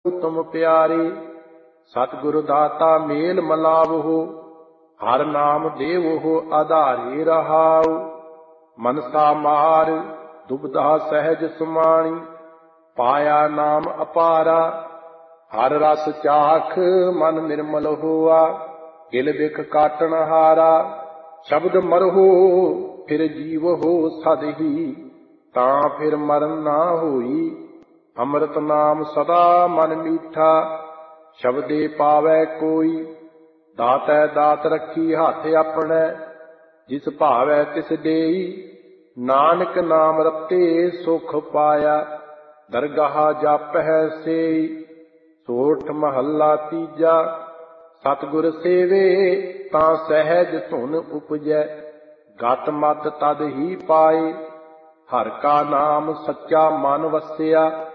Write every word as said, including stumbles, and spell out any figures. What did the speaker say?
ਤੁਮ ਪਿਆਰੇ। ਸਤਿਗੁਰ ਦਾਤਾ ਮੇਲ ਮਲਾਵਹੁ, ਹਰ ਨਾਮ ਦੇਵਹੁ ਆਧਾਰੇ ਰਹਾਉ। ਮਨਸਾ ਮਾਰ ਦੁਬਦਾ ਸਹਿਜ ਸੁਮਾਣੀ, ਪਾਇਆ ਨਾਮ ਅਪਾਰਾ। ਹਰ ਰਸ ਚਾਖ ਮਨ ਨਿਰਮਲ ਹੋਆ, ਕਿਲ ਬਿਖ ਕਾਟਣ ਹਾਰਾ। ਸ਼ਬਦ ਮਰਹੁ ਫਿਰ ਜੀਵਹੁ ਸਦ ਹੀ, ਤਾਂ ਫਿਰ ਮਰਨ ਨਾ ਹੋਈ। ਅੰਮ੍ਰਿਤ ਨਾਮ ਸਦਾ ਮਨ ਮੀਠਾ, ਸ਼ਬਦੇ ਪਾਵੈ ਕੋਈ। ਦਾਤੈ ਦਾਤ ਰੱਖੀ ਹੱਥ ਆਪਣੈ, ਜਿਸ ਭਾਵੈ ਤਿਸ ਦੇਈ। ਨਾਨਕ ਨਾਮ ਰਤੇ ਸੁਖ ਪਾਇਆ, ਦਰਗਾਹ ਜਾਪਹਿ ਸੇਈ। ਸੋਠ ਮਹੱਲਾ ਤੀਜਾ। ਸਤਿਗੁਰ ਸੇਵੇ ਤਾਂ ਸਹਿਜ ਧੁਨ ਉਪਜੈ, ਗਤ ਮਤ ਤਦ ਹੀ ਪਾਏ। ਹਰਿ ਕਾ ਨਾਮ ਸੱਚਾ ਮਨ ਵਸਿਆ,